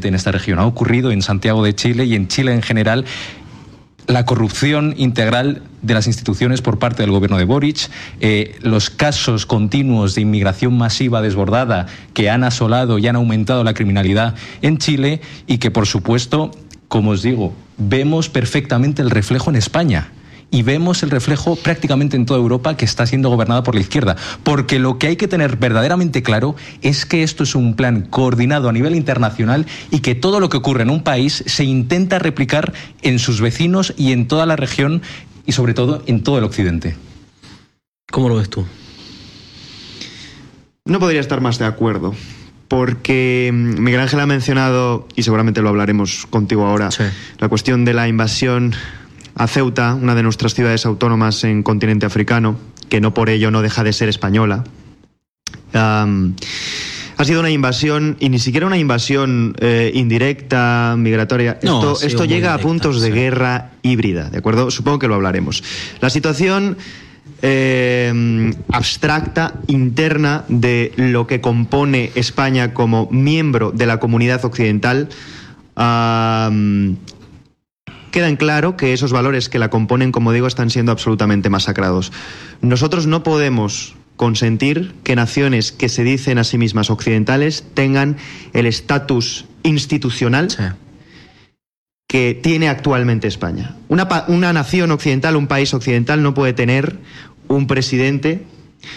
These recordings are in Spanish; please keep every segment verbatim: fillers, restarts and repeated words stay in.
solamente en esta región, ha ocurrido en Santiago de Chile y en Chile en general. La corrupción integral de las instituciones por parte del gobierno de Boric, eh, los casos continuos de inmigración masiva desbordada que han asolado y han aumentado la criminalidad en Chile y que, por supuesto, como os digo, vemos perfectamente el reflejo en España. Y vemos el reflejo prácticamente en toda Europa, que está siendo gobernada por la izquierda. Porque lo que hay que tener verdaderamente claro es que esto es un plan coordinado a nivel internacional y que todo lo que ocurre en un país se intenta replicar en sus vecinos y en toda la región y sobre todo en todo el occidente. ¿Cómo lo ves tú? No podría estar más de acuerdo. Porque Miguel Ángel ha mencionado, y seguramente lo hablaremos contigo ahora, sí, la cuestión de la invasión a Ceuta, una de nuestras ciudades autónomas en continente africano, que no por ello no deja de ser española. Um, ha sido una invasión, y ni siquiera una invasión eh, indirecta, migratoria. No, esto esto llega directa, a puntos de sí. guerra híbrida, ¿de acuerdo? Supongo que lo hablaremos. La situación eh, abstracta, interna, de lo que compone España como miembro de la comunidad occidental, um, queda en claro que esos valores que la componen, como digo, están siendo absolutamente masacrados. Nosotros no podemos consentir que naciones que se dicen a sí mismas occidentales tengan el estatus institucional sí. que tiene actualmente España. Una, una nación occidental, un país occidental, no puede tener un presidente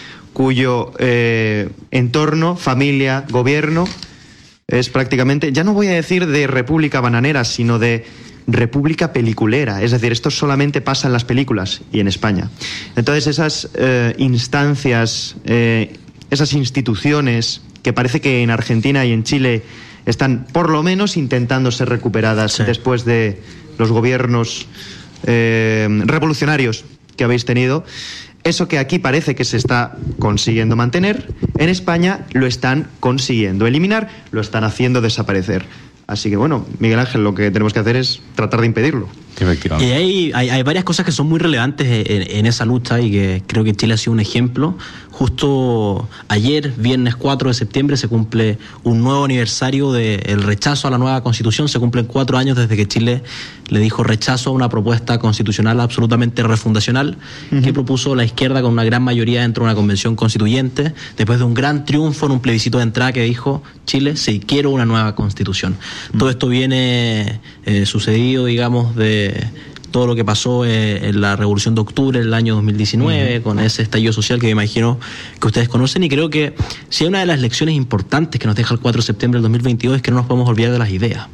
cuyo eh, entorno, familia, gobierno es prácticamente, ya no voy a decir de república bananera, sino de república peliculera. Es decir, esto solamente pasa en las películas y en España. Entonces esas eh, instancias, eh, esas instituciones que parece que en Argentina y en Chile están por lo menos intentando ser recuperadas sí. después de los gobiernos eh, revolucionarios que habéis tenido, eso que aquí parece que se está consiguiendo mantener, en España lo están consiguiendo eliminar, lo están haciendo desaparecer. Así que bueno, Miguel Ángel, lo que tenemos que hacer es tratar de impedirlo. Y hay, hay, hay varias cosas que son muy relevantes en, en esa lucha y que creo que Chile ha sido un ejemplo. Justo ayer, viernes cuatro de septiembre, se cumple un nuevo aniversario del rechazo a la nueva Constitución. Se cumplen cuatro años desde que Chile le dijo rechazo a una propuesta constitucional absolutamente refundacional uh-huh. que propuso la izquierda con una gran mayoría dentro de una convención constituyente, después de un gran triunfo en un plebiscito de entrada que dijo Chile, sí, quiero una nueva Constitución. Uh-huh. Todo esto viene eh, sucedido, digamos, de todo lo que pasó eh, en la Revolución de Octubre del año dos mil diecinueve, uh-huh. con ese estallido social que me imagino que ustedes conocen, y creo que si hay una de las lecciones importantes que nos deja el cuatro de septiembre del dos mil veintidós es que no nos podemos olvidar de las ideas.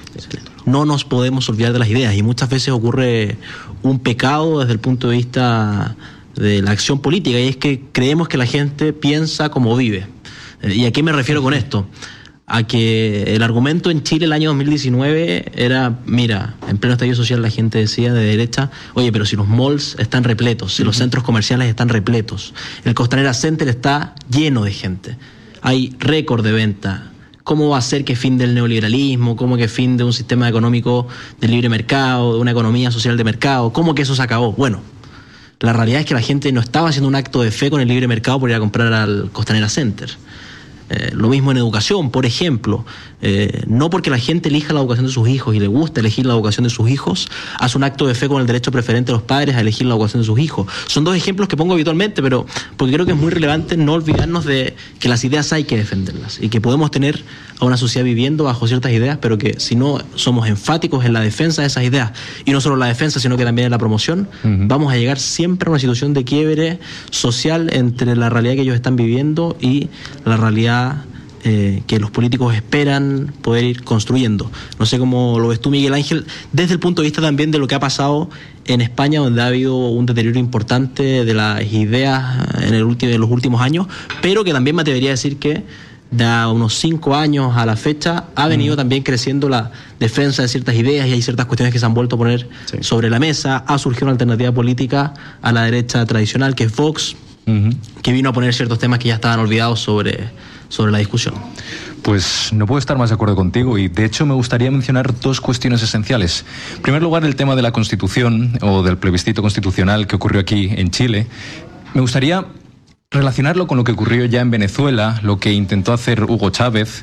No nos podemos olvidar de las ideas, y muchas veces ocurre un pecado desde el punto de vista de la acción política, y es que creemos que la gente piensa como vive. ¿Y a qué me refiero con esto? A que el argumento en Chile el año dos mil diecinueve era, mira, en pleno estallido social la gente decía de derecha, oye, pero si los malls están repletos, si uh-huh. los centros comerciales están repletos, el Costanera Center está lleno de gente, hay récord de venta, ¿cómo va a ser que fin del neoliberalismo? ¿Cómo que fin de un sistema económico de libre mercado, de una economía social de mercado? ¿Cómo que eso se acabó? Bueno, la realidad es que la gente no estaba haciendo un acto de fe con el libre mercado por ir a comprar al Costanera Center. Eh, lo mismo en educación, por ejemplo. Eh, no porque la gente elija la educación de sus hijos y le gusta elegir la educación de sus hijos, hace un acto de fe con el derecho preferente de los padres a elegir la educación de sus hijos. Son dos ejemplos que pongo habitualmente, pero porque creo que es muy relevante no olvidarnos de que las ideas hay que defenderlas y que podemos tener a una sociedad viviendo bajo ciertas ideas, pero que si no somos enfáticos en la defensa de esas ideas, y no solo la defensa, sino que también en la promoción, uh-huh. vamos a llegar siempre a una situación de quiebre social entre la realidad que ellos están viviendo y la realidad Eh, que los políticos esperan poder ir construyendo. No sé cómo lo ves tú, Miguel Ángel, desde el punto de vista también de lo que ha pasado en España, donde ha habido un deterioro importante de las ideas en, el último, en los últimos años, pero que también me atrevería a decir que de unos cinco años a la fecha ha venido mm. también creciendo la defensa de ciertas ideas y hay ciertas cuestiones que se han vuelto a poner sí. sobre la mesa. Ha surgido una alternativa política a la derecha tradicional, que es Vox, mm-hmm. que vino a poner ciertos temas que ya estaban olvidados sobre... sobre la discusión. Pues no puedo estar más de acuerdo contigo y de hecho me gustaría mencionar dos cuestiones esenciales. En primer lugar, el tema de la Constitución o del plebiscito constitucional que ocurrió aquí en Chile. Me gustaría relacionarlo con lo que ocurrió ya en Venezuela, lo que intentó hacer Hugo Chávez,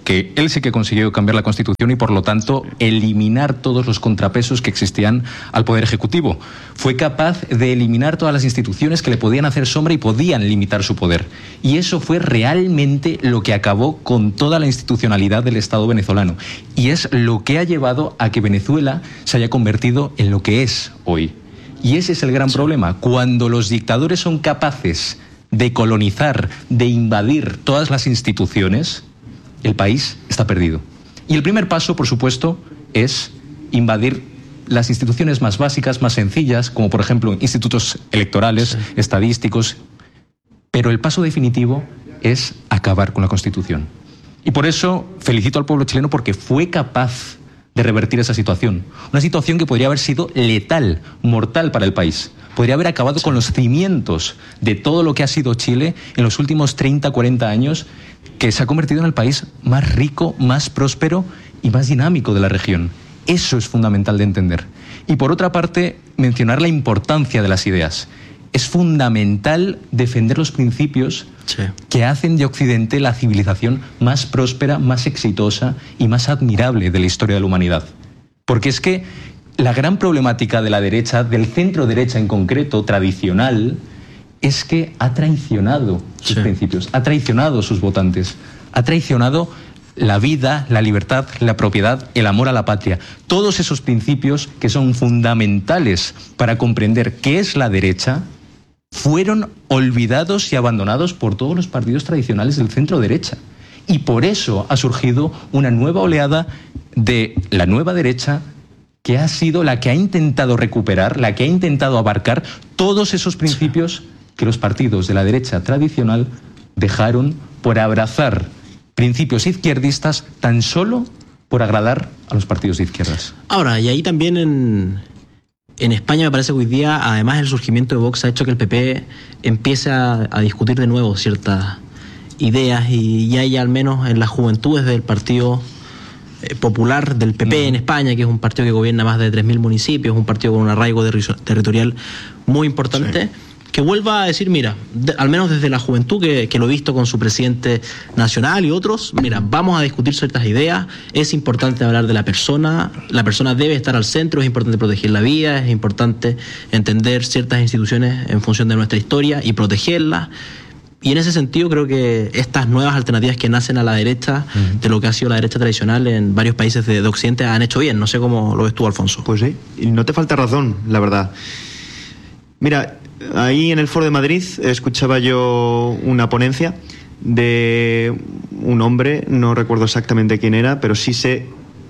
que él sí que consiguió cambiar la Constitución y, por lo tanto, eliminar todos los contrapesos que existían al Poder Ejecutivo. Fue capaz de eliminar todas las instituciones que le podían hacer sombra y podían limitar su poder. Y eso fue realmente lo que acabó con toda la institucionalidad del Estado venezolano. Y es lo que ha llevado a que Venezuela se haya convertido en lo que es hoy. Y ese es el gran problema. Cuando los dictadores son capaces de colonizar, de invadir todas las instituciones, el país está perdido. Y el primer paso, por supuesto, es invadir las instituciones más básicas, más sencillas, como por ejemplo institutos electorales, sí. estadísticos. Pero el paso definitivo es acabar con la Constitución. Y por eso felicito al pueblo chileno porque fue capaz de revertir esa situación. Una situación que podría haber sido letal, mortal para el país. Podría haber acabado sí. con los cimientos de todo lo que ha sido Chile en los últimos treinta, cuarenta años, que se ha convertido en el país más rico, más próspero y más dinámico de la región. Eso es fundamental de entender. Y por otra parte, mencionar la importancia de las ideas. Es fundamental defender los principios sí. que hacen de Occidente la civilización más próspera, más exitosa y más admirable de la historia de la humanidad. Porque es que la gran problemática de la derecha, del centro derecha en concreto, tradicional, es que ha traicionado sus sí. principios, ha traicionado a sus votantes, ha traicionado la vida, la libertad, la propiedad, el amor a la patria. Todos esos principios que son fundamentales para comprender qué es la derecha fueron olvidados y abandonados por todos los partidos tradicionales del centro derecha. Y por eso ha surgido una nueva oleada de la nueva derecha, que ha sido la que ha intentado recuperar, la que ha intentado abarcar todos esos principios que los partidos de la derecha tradicional dejaron por abrazar principios izquierdistas tan solo por agradar a los partidos de izquierdas. Ahora, y ahí también en, en España me parece que hoy día, además el surgimiento de Vox ha hecho que el P P empiece a, a discutir de nuevo ciertas ideas y ya hay al menos en las juventudes del Partido Popular del P P mm. en España, que es un partido que gobierna más de tres mil municipios, un partido con un arraigo territorial muy importante, sí. que vuelva a decir, mira, de, al menos desde la juventud, que, que lo he visto con su presidente nacional y otros, mira, vamos a discutir ciertas ideas, es importante hablar de la persona, la persona debe estar al centro, es importante proteger la vida, es importante entender ciertas instituciones en función de nuestra historia y protegerlas. Y en ese sentido creo que estas nuevas alternativas que nacen a la derecha, uh-huh. de lo que ha sido la derecha tradicional en varios países de, de Occidente, han hecho bien. No sé cómo lo ves tú, Alfonso. Pues sí, y no te falta razón, la verdad. Mira, ahí en el Foro de Madrid escuchaba yo una ponencia de un hombre, no recuerdo exactamente quién era, pero sí sé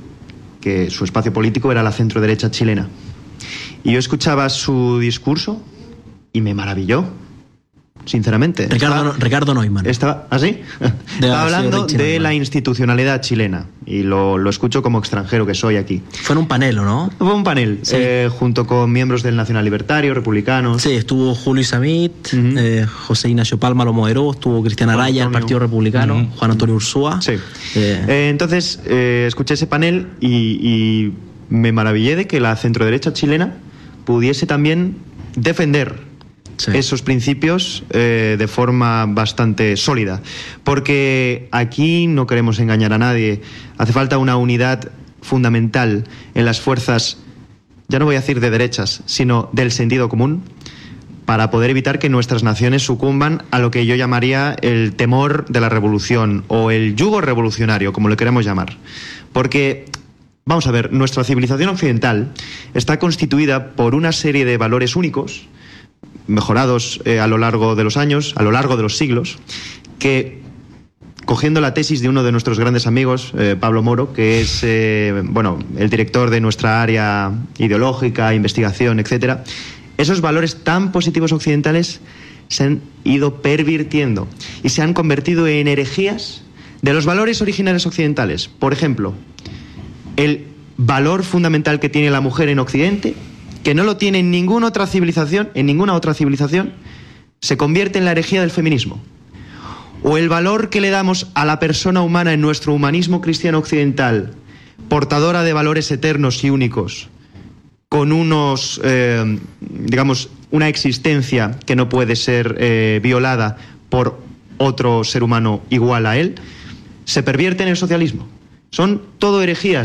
que su espacio político era la centro-derecha chilena. Y yo escuchaba su discurso y me maravilló. Sinceramente. Ricardo, estaba, Ricardo Neumann. Estaba, ¿ah, sí? Estaba hablando de la institucionalidad chilena y lo, lo escucho como extranjero que soy aquí. Fue en un panel, ¿no? Fue un panel, sí. eh, junto con miembros del Nacional Libertario, republicanos. Sí, estuvo Julio Isamit, uh-huh. eh, José Ignacio Palma lo moderó, estuvo Cristian Araya, del Partido Republicano, uh-huh. Juan Antonio Ursúa. Sí. Eh. Eh, entonces, eh, escuché ese panel y, y me maravillé de que la centroderecha chilena pudiese también defender Sí. esos principios eh, de forma bastante sólida, porque aquí no queremos engañar a nadie, hace falta una unidad fundamental en las fuerzas, ya no voy a decir de derechas, sino del sentido común, para poder evitar que nuestras naciones sucumban a lo que yo llamaría el temor de la revolución o el yugo revolucionario, como lo queremos llamar. Porque, vamos a ver, nuestra civilización occidental está constituida por una serie de valores únicos, mejorados eh, a lo largo de los años, a lo largo de los siglos, que, cogiendo la tesis de uno de nuestros grandes amigos, eh, Pablo Moro, que es eh, bueno, el director de nuestra área ideológica, investigación, etcétera, esos valores tan positivos occidentales se han ido pervirtiendo y se han convertido en herejías de los valores originales occidentales. Por ejemplo, el valor fundamental que tiene la mujer en Occidente, que no lo tiene en ninguna otra civilización, en ninguna otra civilización, se convierte en la herejía del feminismo. O el valor que le damos a la persona humana en nuestro humanismo cristiano occidental, portadora de valores eternos y únicos, con unos, eh, digamos, una existencia que no puede ser eh, violada por otro ser humano igual a él, se pervierte en el socialismo. Son todo herejías.